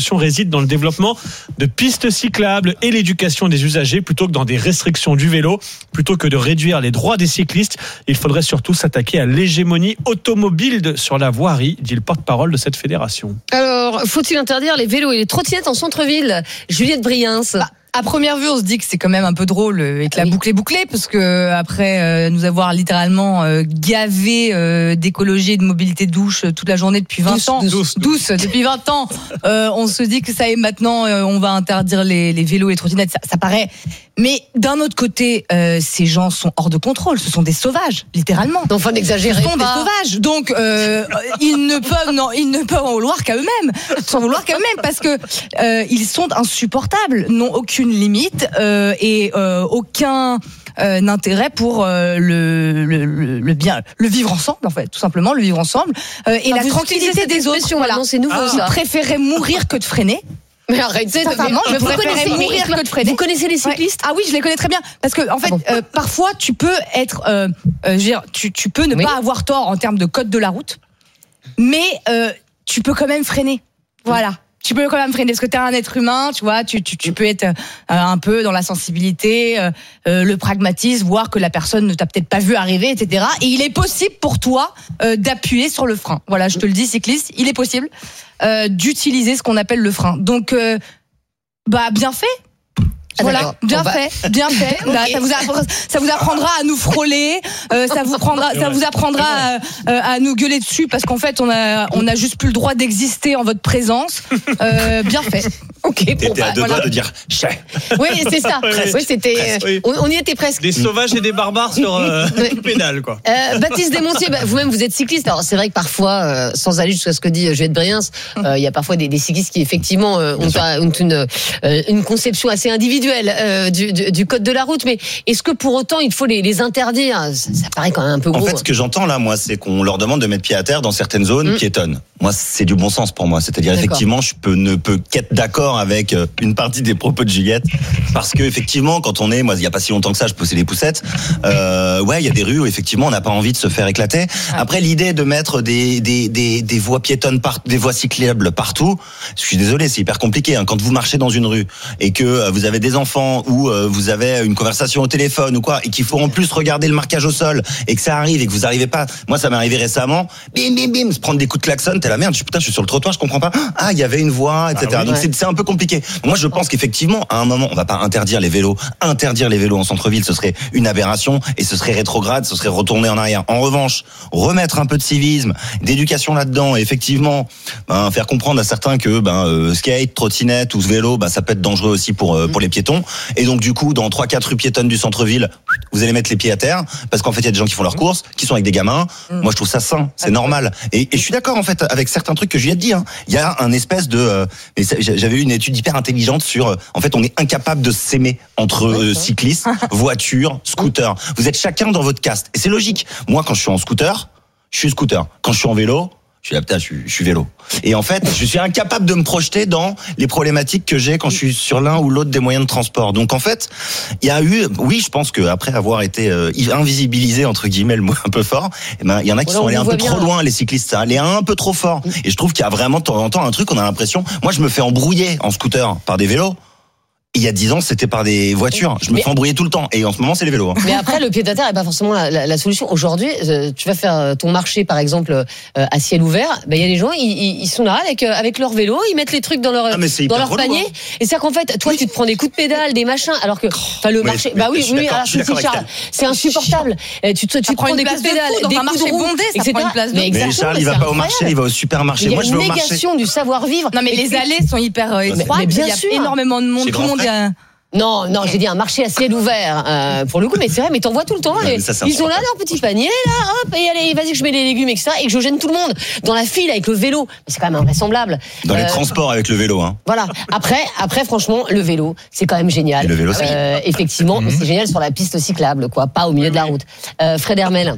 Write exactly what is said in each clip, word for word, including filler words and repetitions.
solution réside dans le développement de pistes cyclables et l'éducation des usagers plutôt que dans des restrictions du vélo. Plutôt que de réduire les droits des cyclistes, il faudrait surtout s'attaquer à l'hégémonie automobile sur la voirie, dit le porte-parole de cette fédération. Alors, faut-il interdire les vélos et les trottinettes en centre-ville ? Juliette Briens. Bah. À première vue, on se dit que c'est quand même un peu drôle et que la boucle est bouclée, parce que après euh, nous avoir littéralement euh, gavé euh, d'écologie et de mobilité douce toute la journée depuis vingt douce, ans, douce, douce, douce depuis vingt ans, euh, on se dit que ça y est, maintenant euh, on va interdire les, les vélos et les trottinettes. Ça, ça paraît. Mais d'un autre côté, euh, ces gens sont hors de contrôle. Ce sont des sauvages, littéralement. Enfin, n'exagérez pas. Ce sont des sauvages. Donc, euh, ils ne peuvent, non, ils ne peuvent en vouloir qu'à eux-mêmes. S'en vouloir qu'à eux-mêmes, parce que euh, ils sont insupportables, n'ont aucune limite euh, et euh, aucun euh, intérêt pour euh, le, le, le, le bien, le vivre ensemble, en fait, tout simplement, le vivre ensemble euh, et ah, la tranquillité des autres. Voilà, c'est nouveau. Ah. Ça. Ils préféraient mourir que de freiner. Mais arrêtez, sincèrement, je préférerais mourir que de freiner. Vous connaissez les cyclistes ? Ouais. Ah oui, je les connais très bien. Parce que en fait, ah bon. euh, parfois, tu peux être, euh, euh, je veux dire, tu, tu peux ne oui. pas avoir tort en termes de code de la route, mais euh, tu peux quand même freiner. Voilà. Tu peux quand même freiner parce que t'es un être humain, tu vois. Tu, tu, tu peux être euh, un peu dans la sensibilité, euh, euh, le pragmatisme, voir que la personne ne t'a peut-être pas vu arriver, et cetera. Et il est possible pour toi euh, d'appuyer sur le frein. Voilà, je te le dis, cycliste, il est possible euh, d'utiliser ce qu'on appelle le frein. Donc, euh, bah bien fait. Ah, voilà, bien bon, fait, bah... bien fait. Okay. Bah, ça vous apprendra, ça vous apprendra à nous frôler, euh, ça vous prendra, ça vous apprendra à, euh, à nous gueuler dessus parce qu'en fait on a, on a juste plus le droit d'exister en votre présence. Euh, bien fait. Ok. T'étais bon, à bah, deux voilà. doigts de dire chais. Oui, c'est ça. Presque. Oui, c'était. Presque, oui. On, on y était presque. Des sauvages et des barbares sur euh, une pédale, quoi. Euh, Baptiste Desmontiers, bah, vous-même vous êtes cycliste. Alors c'est vrai que parfois, euh, sans aller jusqu'à ce que dit Juliette Briens, il euh, y a parfois des, des cyclistes qui effectivement euh, ont, un, ont une, euh, une conception assez individuelle euh, du, du, du code de la route. Mais est-ce que pour autant il faut les, les interdire ? ça, ça paraît quand même un peu gros. En fait, ce que j'entends là, moi, c'est qu'on leur demande de mettre pied à terre dans certaines zones mmh. piétonnes. Moi, c'est du bon sens pour moi. C'est-à-dire, D'accord. effectivement, je peux ne peux qu'être d'accord avec une partie des propos de Juliette, parce que effectivement, quand on est, moi, il y a pas si longtemps que ça, je poussais les poussettes. Euh, ouais, il y a des rues où effectivement, on n'a pas envie de se faire éclater. Après, l'idée de mettre des des des des voies piétonnes par, des voies cyclables partout, je suis désolé, c'est hyper compliqué. Hein. Quand vous marchez dans une rue et que vous avez des enfants ou vous avez une conversation au téléphone ou quoi, et qu'il faut en plus regarder le marquage au sol et que ça arrive et que vous arrivez pas. Moi, ça m'est arrivé récemment. Bim bim bim, se prendre des coups de klaxon. La merde, je, putain, je suis sur le trottoir, je comprends pas. Ah, il y avait une voie, et cetera. Ah oui, Donc ouais. c'est, c'est un peu compliqué. Moi, je pense qu'effectivement, à un moment, on va pas interdire les vélos. Interdire les vélos en centre-ville, ce serait une aberration et ce serait rétrograde, ce serait retourner en arrière. En revanche, remettre un peu de civisme, d'éducation là-dedans, et effectivement, ben, faire comprendre à certains que ben euh, skate, trottinette ou ce vélo, ben ça peut être dangereux aussi pour euh, pour les piétons. Et donc du coup, dans trois quatre rues piétonnes du centre-ville, vous allez mettre les pieds à terre parce qu'en fait, il y a des gens qui font leurs courses, qui sont avec des gamins. Moi, je trouve ça sain, c'est normal. Et, et je suis d'accord en fait avec certains trucs que Juliette dit. Hein. Il y a un espèce de. Euh, mais j'avais eu une étude hyper intelligente sur. Euh, en fait, on est incapable de s'aimer entre euh, cyclistes, voitures, scooters. Vous êtes chacun dans votre caste. Et c'est logique. Moi, quand je suis en scooter, je suis scooter. Quand je suis en vélo, je suis là, putain, je suis, je suis vélo. Et en fait, je suis incapable de me projeter dans les problématiques que j'ai quand je suis sur l'un ou l'autre des moyens de transport. Donc en fait, il y a eu, oui, je pense qu'après avoir été euh, invisibilisé, entre guillemets, le mot un peu fort, eh ben, il y en a qui voilà, sont allés un peu bien. trop loin, les cyclistes, ça allait un peu trop fort. Et je trouve qu'il y a vraiment de temps en temps un truc, on a l'impression, moi je me fais embrouiller en scooter par des vélos. Il y a dix ans, c'était par des voitures. Je me mais, fais embrouiller tout le temps. Et en ce moment, c'est les vélos. Hein. Mais après, le pied-à-terre n'est pas forcément la, la, la solution. Aujourd'hui, euh, tu vas faire ton marché, par exemple, euh, à ciel ouvert. Ben, il y a des gens, ils, ils sont là avec, euh, avec leur vélo, ils mettent les trucs dans leur, ah, dans leur relou, panier. Hein. Et c'est-à-dire qu'en fait, toi, oui. tu te prends des coups de pédale, des machins, alors que, enfin, le oui, marché, bah oui, oui, alors c'est Charles, c'est insupportable. Tu, tu, tu te prends des coups de pédale, des coups de roue, et cetera. Mais Charles, il va pas au marché, il va au supermarché. Moi, je vais au marché. Il y a une négation du savoir-vivre. Non, mais les allées sont hyper étroites. Il y a énormément de monde. Tout le monde Non, non, j'ai dit un marché à ciel ouvert euh, pour le coup, mais c'est vrai, mais t'en vois tout le temps. Non, ça, ils sont là, leur petit panier, là, hop, et allez, vas-y, que je mets les légumes, et cetera, et que je gêne tout le monde dans la file avec le vélo. Mais c'est quand même invraisemblable. Dans euh, les transports avec le vélo, hein. Voilà. Après, après, franchement, le vélo, c'est quand même génial. Et le vélo, c'est euh, effectivement, mm-hmm. c'est génial sur la piste cyclable, quoi, pas au milieu de la route. Euh, Fred Hermel.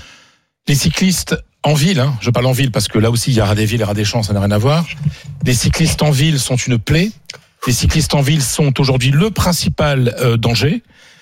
Les cyclistes en ville, hein, je parle en ville parce que là aussi il y a ras des villes et ras des champs, ça n'a rien à voir. Les cyclistes en ville sont une plaie. Les cyclistes en ville sont aujourd'hui le principal euh, danger.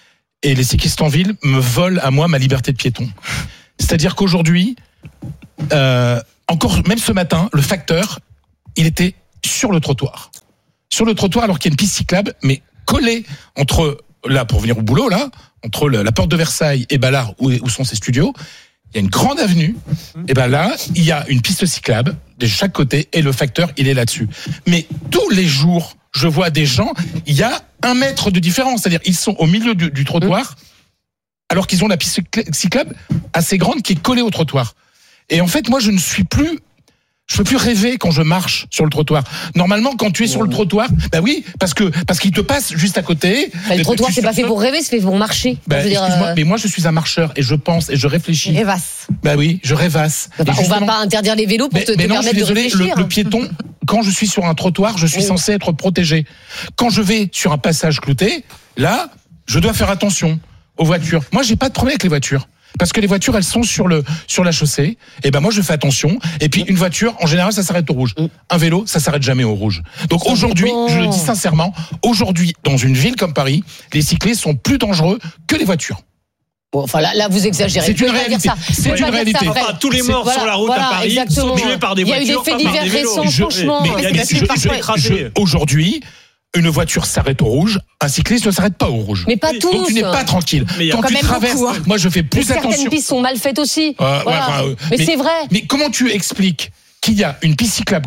Et les cyclistes en ville me volent à moi ma liberté de piéton. C'est-à-dire qu'aujourd'hui, euh, encore même ce matin, le facteur, il était sur le trottoir. Sur le trottoir, alors qu'il y a une piste cyclable, mais collée entre, là, pour venir au boulot, là, entre le, la porte de Versailles et Ballard, où, où sont ses studios, il y a une grande avenue, et ben là, il y a une piste cyclable de chaque côté, et le facteur, il est là-dessus. Mais tous les jours, je vois des gens, il y a un mètre de différence, c'est-à-dire ils sont au milieu du, du trottoir, alors qu'ils ont la piste cyclable assez grande qui est collée au trottoir. Et en fait, moi, je ne suis plus... Je peux plus rêver quand je marche sur le trottoir. Normalement, quand tu es sur le trottoir, bah oui, parce que parce qu'il te passe juste à côté. Bah, le trottoir, c'est pas fait pour rêver, c'est fait pour marcher. Bah, je veux dire, excuse-moi, euh... mais moi, je suis un marcheur et je pense et je réfléchis. Tu rêvasses. Bah oui, je rêvasse. Bah, on va pas interdire les vélos pour mais, te, mais te non, permettre je suis désolé, de réfléchir. Le, le piéton, quand je suis sur un trottoir, je suis oui. censé être protégé. Quand je vais sur un passage clouté, là, je dois faire attention aux voitures. Moi, j'ai pas de problème avec les voitures. Parce que les voitures, elles sont sur le sur la chaussée. Et ben moi, je fais attention. Et puis une voiture, en général, ça s'arrête au rouge. Un vélo, ça s'arrête jamais au rouge. Donc aujourd'hui, je le dis sincèrement, aujourd'hui, dans une ville comme Paris, les cyclistes sont plus dangereux que les voitures. Bon, enfin là, là, vous exagérez. C'est une réalité. C'est une réalité. Enfin, tous les morts voilà, sur la route voilà, à Paris exactement. sont tués par des voitures. Il y a eu des faits divers récents, franchement. Mais il y a des cyclistes écrasés. Aujourd'hui. Une voiture s'arrête au rouge, un cycliste ne s'arrête pas au rouge. Mais pas tous. Donc tu n'es pas tranquille. Mais quand tu traverses, beaucoup, hein. Moi je fais plus mais attention. Certaines pistes sont mal faites aussi. Euh, voilà. ouais, enfin, euh, mais, mais c'est vrai. Mais comment tu expliques qu'il y a une piste cyclable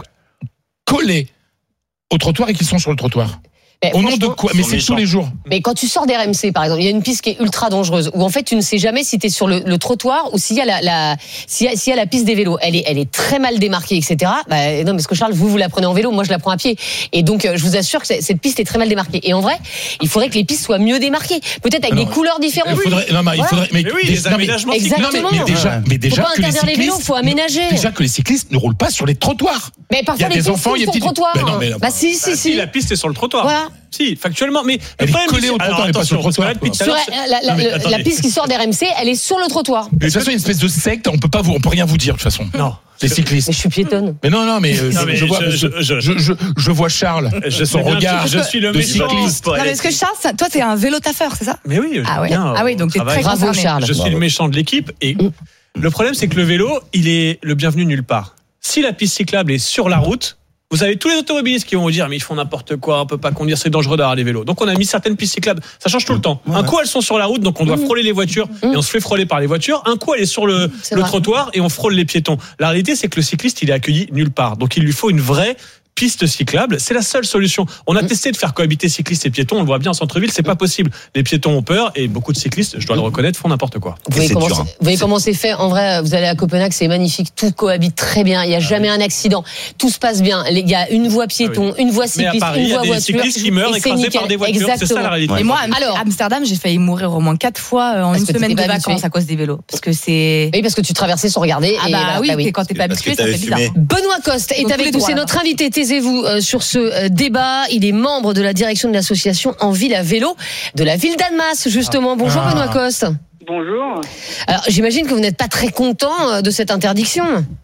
collée au trottoir et qu'ils sont sur le trottoir? Mais au nom de quoi? Mais c'est tous les jours. Mais quand tu sors d'R M C, par exemple, il y a une piste qui est ultra dangereuse, où en fait tu ne sais jamais si tu es sur le, le trottoir ou s'il y a la, la s'il y a, s'il y a la piste des vélos. Elle est, elle est très mal démarquée, et cetera. Bah, non, parce que Charles, vous vous la prenez en vélo, moi je la prends à pied. Et donc je vous assure que cette piste est très mal démarquée. Et en vrai, il faudrait que les pistes soient mieux démarquées, peut-être avec alors, des couleurs différentes. Il faudrait, non, mais il faudrait, mais, mais oui, les aménagements. Exactement. Mais, mais déjà, mais déjà faut pas que les interdire cyclistes, les vélos, faut aménager. Déjà que les cyclistes ne roulent pas sur les trottoirs. Mais parfois les pistes sont sur le trottoir. Bah si, si, si. La piste est sur le trottoir. Voilà. Si, factuellement, mais elle est collée au trottoir, elle n'est pas sur le trottoir. La, la, la, la piste qui sort d'R M C, elle est sur le trottoir. De toute façon, une espèce de secte, on peut pas vous, on peut rien vous dire de toute façon. Non. Les cyclistes. Mais je suis piétonne. Mais non, non, mais, euh, non, mais je, vois, je, je, je, je, je, je vois Charles, je son regard. Je suis le de cycliste. Non, mais est-ce que Charles, toi, t'es un vélo taffeur, c'est ça? Mais oui. Ah ouais. Bien, ah oui, donc t'es très bravo, concerné. Charles. Je suis bravo. le méchant de l'équipe et mmh. le problème, c'est que le vélo, il est le bienvenu nulle part. Si la piste cyclable est sur la route, vous avez tous les automobilistes qui vont vous dire mais ils font n'importe quoi, on peut pas conduire, c'est dangereux d'avoir les vélos. Donc on a mis certaines pistes cyclables, ça change tout le temps. Ouais, un coup elles sont sur la route, donc on doit mmh. frôler les voitures mmh. et on se fait frôler par les voitures. Un coup elle est sur le, le trottoir et on frôle les piétons. La réalité c'est que le cycliste il est accueilli nulle part. Donc il lui faut une vraie piste cyclable, c'est la seule solution. On a mmh. testé de faire cohabiter cyclistes et piétons, on le voit bien en centre-ville, c'est pas possible. Les piétons ont peur et beaucoup de cyclistes, je dois le reconnaître, font n'importe quoi. Vous voyez, comment, dur, hein. vous voyez comment c'est fait. En vrai, vous allez à Copenhague, c'est magnifique, tout cohabite très bien, il y a jamais un accident, tout se passe bien. Il y a une voie piéton, ah oui. une voie cycliste, mais à Paris, une voie voiture. Il y a des cyclistes qui meurent écrasés par des voitures, exactement. C'est ça la réalité. Ouais. Et moi, à Amsterdam, j'ai failli mourir au moins quatre fois en une semaine de vacances à cause des vélos, parce que c'est. Oui, parce que tu traversais sans regarder. Ah bah oui, quand t'es pas habitué, ça fait bizarre. Benoît Coste est avec nous, c'est notre invité. Taisez-vous sur ce débat. Il est membre de la direction de l'association En Ville à Vélo de la ville d'Annemasse, justement. Bonjour ah. Benoît Coste. Bonjour. Alors j'imagine que vous n'êtes pas très content de cette interdiction.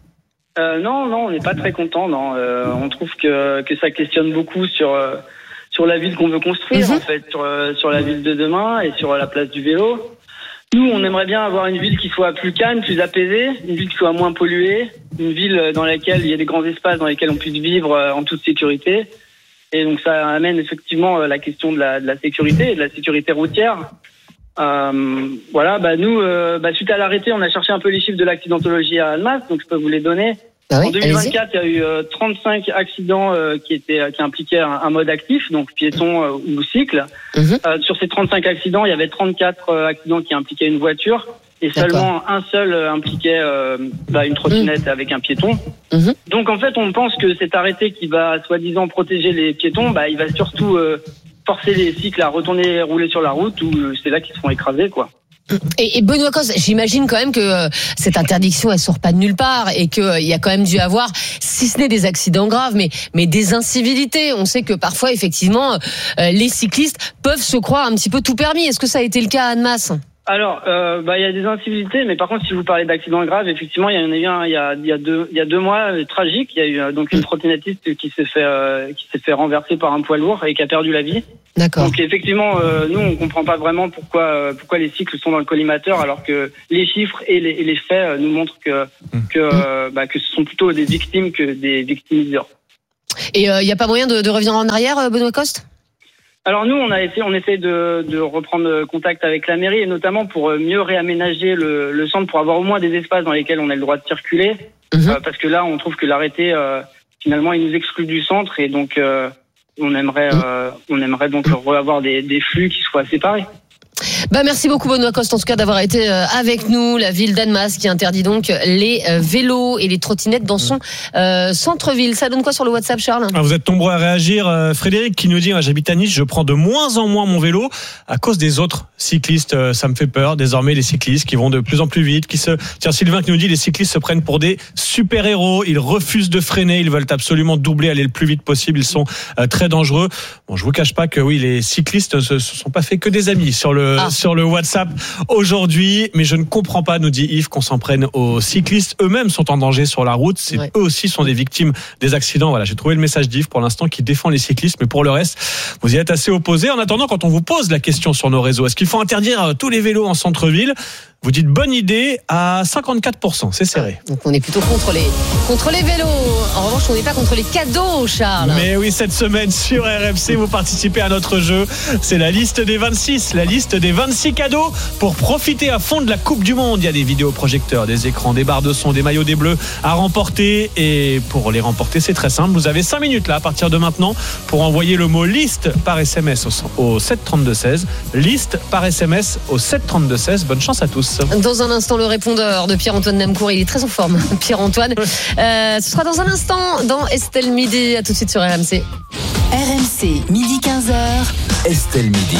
Euh, non, non, on n'est pas très content. Non, euh, on trouve que que ça questionne beaucoup sur euh, sur la ville qu'on veut construire, mm-hmm. en fait, sur euh, sur la ville de demain et sur la place du vélo. Nous, on aimerait bien avoir une ville qui soit plus calme, plus apaisée, une ville qui soit moins polluée, une ville dans laquelle il y a des grands espaces dans lesquels on puisse vivre en toute sécurité. Et donc ça amène effectivement la question de la, de la sécurité et de la sécurité routière. Euh, voilà, bah nous, euh, bah suite à l'arrêté, on a cherché un peu les chiffres de l'accidentologie à Annemasse, donc je peux vous les donner. Ah oui, en deux mille vingt-quatre, il y a eu euh, trente-cinq accidents euh, qui étaient qui impliquaient un, un mode actif, donc piéton euh, ou cycle. Mm-hmm. Euh, sur ces trente-cinq accidents, il y avait trente-quatre euh, accidents qui impliquaient une voiture et D'accord. seulement un seul euh, impliquait euh, bah, une trottinette mmh. avec un piéton. Mm-hmm. Donc en fait, on pense que cet arrêté qui va soi-disant protéger les piétons, bah, il va surtout euh, forcer les cycles à retourner rouler sur la route où euh, c'est là qu'ils se font écraser, quoi. Et, et Benoît Coste, j'imagine quand même que euh, cette interdiction, elle sort pas de nulle part et qu'il euh, y a quand même dû avoir, si ce n'est des accidents graves, mais, mais des incivilités. On sait que parfois, effectivement, euh, les cyclistes peuvent se croire un petit peu tout permis. Est-ce que ça a été le cas à Annemasse ? Alors, euh, bah, il y a des incivilités, mais par contre, si vous parlez d'accidents graves, effectivement, il y en a eu un, il y a, il y a deux, il y a deux mois, euh, tragique. Il y a eu, euh, donc, une trottinettiste qui s'est fait, euh, qui s'est fait renverser par un poids lourd et qui a perdu la vie. D'accord. Donc, effectivement, euh, nous, on comprend pas vraiment pourquoi, euh, pourquoi les cycles sont dans le collimateur, alors que les chiffres et les, et les faits euh, nous montrent que, que, euh, bah, que ce sont plutôt des victimes que des victimiseurs. Et il euh, n'y a pas moyen de, de revenir en arrière, Benoît Coste ? Alors nous, on a essayé, on essaie de, de reprendre contact avec la mairie, et notamment pour mieux réaménager le, le centre, pour avoir au moins des espaces dans lesquels on a le droit de circuler. Mmh. Euh, parce que là, on trouve que l'arrêté, euh, finalement, il nous exclut du centre, et donc euh, on aimerait, euh, on aimerait donc avoir des, des flux qui soient séparés. Bah merci beaucoup Benoît Coste en tout cas d'avoir été avec nous. La ville d'Annemasse qui interdit donc les vélos et les trottinettes dans son euh, centre-ville. Ça donne quoi sur le WhatsApp, Charles ? Ah, vous êtes nombreux à réagir. Frédéric qui nous dit, j'habite à Nice, je prends de moins en moins mon vélo à cause des autres cyclistes. Ça me fait peur désormais, les cyclistes qui vont de plus en plus vite, qui se... Tiens, Sylvain qui nous dit, les cyclistes se prennent pour des super-héros, ils refusent de freiner, ils veulent absolument doubler, aller le plus vite possible, ils sont euh, très dangereux. Bon, je vous cache pas que oui, les cyclistes ne se sont pas fait que des amis sur le ah. sur le WhatsApp aujourd'hui, mais je ne comprends pas, nous dit Yves, qu'on s'en prenne aux cyclistes. Eux-mêmes sont en danger sur la route, c'est, ouais. eux aussi sont des victimes des accidents. Voilà, j'ai trouvé le message d'Yves pour l'instant qui défend les cyclistes, mais pour le reste, vous y êtes assez opposés. En attendant, quand on vous pose la question sur nos réseaux, est-ce qu'il faut interdire tous les vélos en centre-ville ? Vous dites bonne idée à cinquante-quatre pour cent, c'est serré. Donc on est plutôt contre les, contre les vélos. En revanche, on n'est pas contre les cadeaux, Charles. Mais oui, cette semaine sur R M C, vous participez à notre jeu. C'est la liste des vingt-six, la liste des vingt-six cadeaux pour profiter à fond de la Coupe du Monde. Il y a des vidéoprojecteurs, des écrans, des barres de son, des maillots des Bleus à remporter. Et pour les remporter, c'est très simple. Vous avez cinq minutes là, à partir de maintenant, pour envoyer le mot liste par S M S au sept trente-deux seize. Liste par S M S au sept trente-deux seize. Bonne chance à tous. Dans un instant, le répondeur de Pierre-Antoine Namcour, il est très en forme, Pierre-Antoine. Euh, ce sera dans un instant dans Estelle Midi. À tout de suite sur R M C. R M C, midi quinze heures. Estelle Midi.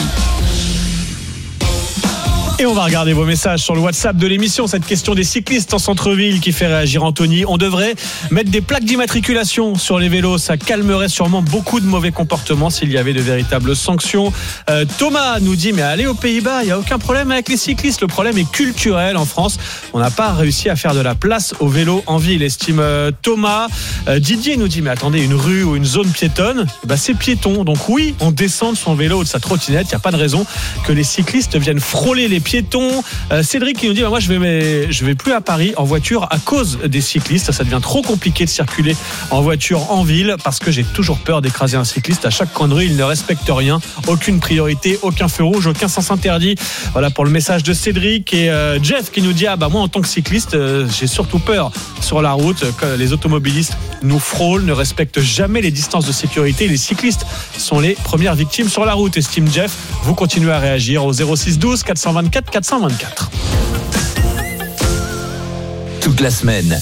Et on va regarder vos messages sur le WhatsApp de l'émission. Cette question des cyclistes en centre-ville qui fait réagir Anthony. On devrait mettre des plaques d'immatriculation sur les vélos. Ça calmerait sûrement beaucoup de mauvais comportements s'il y avait de véritables sanctions. Euh, Thomas nous dit, mais allez aux Pays-Bas, il n'y a aucun problème avec les cyclistes. Le problème est culturel en France. On n'a pas réussi à faire de la place aux vélos en ville, estime euh, Thomas. Euh, Didier nous dit, mais attendez, une rue ou une zone piétonne, bah, c'est piéton. Donc oui, on descend de son vélo ou de sa trottinette. Il n'y a pas de raison que les cyclistes viennent frôler les piétons. Euh, Cédric qui nous dit, bah, moi je vais, mais, je vais plus à Paris en voiture à cause des cyclistes. Ça devient trop compliqué de circuler en voiture en ville parce que j'ai toujours peur d'écraser un cycliste à chaque coin de rue. Il ne respecte rien, aucune priorité, aucun feu rouge, aucun sens interdit. Voilà pour le message de Cédric. Et euh, Jeff qui nous dit, ah bah moi en tant que cycliste, euh, j'ai surtout peur sur la route que les automobilistes nous frôlent, ne respectent jamais les distances de sécurité. Les cyclistes sont les premières victimes sur la route, estime Jeff. Vous continuez à réagir au zéro six douze quatre cent vingt-quatre quatre cent vingt-quatre. Toute la semaine,